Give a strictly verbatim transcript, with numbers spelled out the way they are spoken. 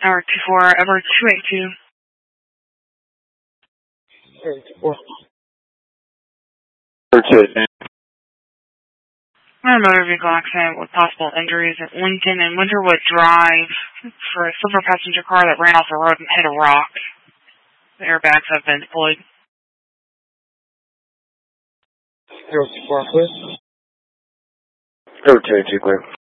Hour two four, Ever two eight two. Four. two eight two. A motor vehicle accident with possible injuries at Lincoln and Winterwood Drive for a silver passenger car that ran off the road and hit a rock. The airbags have been deployed. Zero two four, clear. Zero two two, clear.